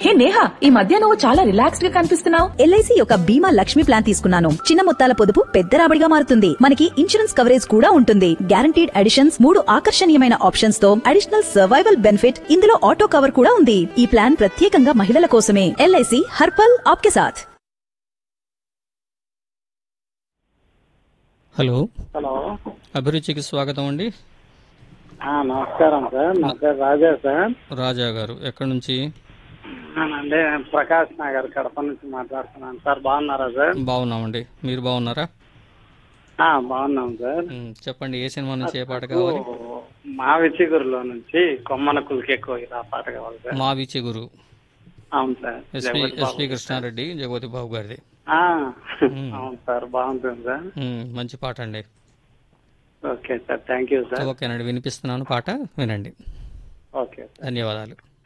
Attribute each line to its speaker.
Speaker 1: హే నేహా, ఈ మధ్య నువ్వు చాలా రిలాక్స్డ్ గా కనిపిస్తున్నావు.
Speaker 2: ఎల్ఐసి యొక్క బీమా లక్ష్మి ప్లాన్ తీసుకున్నాను. చిన్న మొత్తాల పొదుపు పెద్ద రాబడిగా మారుతుంది. మనకి ఇన్సూరెన్స్ కవరేజ్ కూడా ఉంటుంది. గ్యారంటీడ్ అడిషన్స్, 3 ఆకర్షణీయమైన ఆప్షన్స్ తో అడిషనల్ సర్వైవల్ బెనిఫిట్. ఇందులో ఆటో కవర్ కూడా ఉంది. ఈ ప్లాన్ ప్రత్యేకంగా మహిళల కోసమే. ఎల్ఐసి హర్పల్ ఆప్కే సాథ్.
Speaker 3: హలో
Speaker 4: హలో,
Speaker 3: అభిరుచికి స్వాగతం అండి.
Speaker 4: నమస్కారం సార్. నా పేరు రాజా సార్.
Speaker 3: రాజా గారు ఎక్కడి నుంచి?
Speaker 4: అంటే ప్రకాష్ నగర్ కడప నుంచి మాట్లాడుతున్నాను సార్. బాగున్నారా సార్?
Speaker 3: బాగున్నామండి, మీరు బాగున్నారా?
Speaker 4: బాగున్నాం సార్.
Speaker 3: చెప్పండి, ఏ సినిమా నుంచి ఏ పాట కావాలి?
Speaker 4: మావి చిగురులో నుంచి కొమ్మన కులికెక్కువ ఆ పాట కావాలి సార్.
Speaker 3: మావి చిగురు.
Speaker 4: అవును సార్.
Speaker 3: ఎస్పి కృష్ణారెడ్డి, జగపతి బాబు గారిది.
Speaker 4: అవును సార్, బాగుంటుంది సార్.
Speaker 3: మంచి పాట అండి.
Speaker 4: Okay sir, thank you sir.
Speaker 3: ఓకేనండి, వినిపిస్తున్నాను పాట, వినండి.
Speaker 4: ఓకే,
Speaker 3: ధన్యవాదాలు.